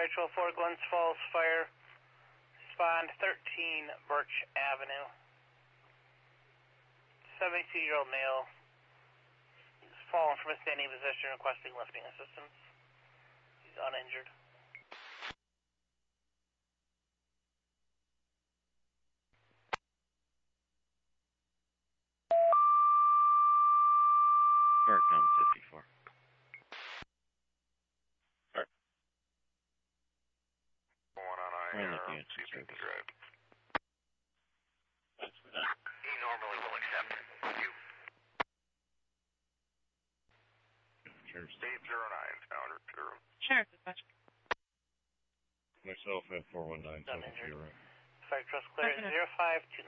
Patrol 4, Glens Falls Fire. Respond 13 Birch Avenue. 72-year-old male. He's fallen from a standing position requesting lifting assistance. He's uninjured. Starcom 54. Start. Going on IR, CPT Drive. He normally will accept. You. 809, Founder, to the room. Sure, dispatch. Myself at 419, so to your room. Fire trust clear 0529.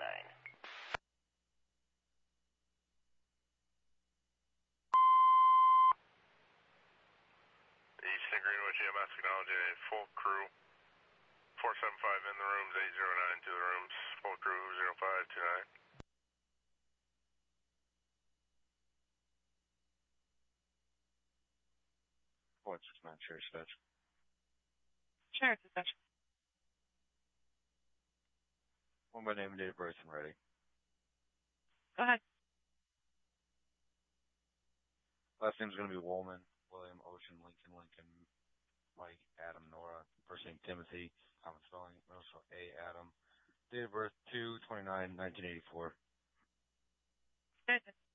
East Greenwich EMS acknowledging a full crew. 475 in the rooms, 809 to the rooms, full crew 0529. What's this man? Sure, dispatch. Sure, dispatch. One by name and date of birth and ready. Go ahead. Last name's going to be Woolman, William, Ocean, Lincoln, Mike, Adam, Nora. First name Timothy, common spelling, middle spell A, Adam. Date of birth 2/29/1984. Good.